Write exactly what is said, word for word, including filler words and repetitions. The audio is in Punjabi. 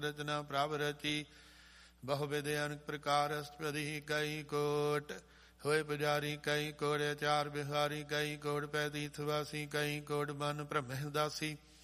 ਰਚਨਾ ਪ੍ਰਭ ਰਚੀ ਬਹੁ ਵਿਦੇ ਅਨੇਕ ਪ੍ਰਕਾਰ ਅਸ਼ਟਪਦੀ ਕਈ ਕੋਟ ਹੋਏ ਪੁਜਾਰੀ ਕਈ ਕੋੜ ਅਚਾਰ ਬਿਹਾਰੀ ਕਈ ਕੋੜ ਪੈ ਤੀਰਥ ਵਾਸੀ ਕਈ ਕੋੜ ਮਨ ਭ੍ਰਮਹਿ ਉਦਾਸੀ